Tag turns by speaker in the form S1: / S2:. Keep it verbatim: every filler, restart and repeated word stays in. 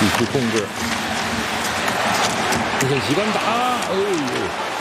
S1: 继续控制，出现习惯打，哦呦。